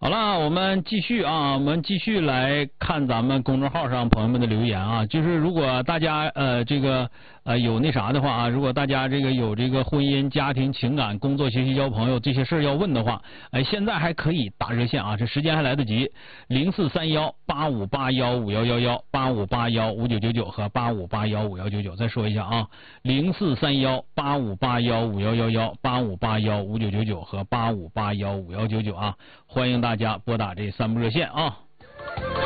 好了，我们继续来看咱们公众号上朋友们的留言啊。就是如果大家有那啥的话啊，如果大家有婚姻、家庭、情感、工作、学习、交朋友这些事儿要问的话，现在还可以打热线啊，这时间还来得及，04318581511185815999和85815199。再说一下啊，04318581511185815999和85815199啊，欢迎大家拨打这3部热线啊。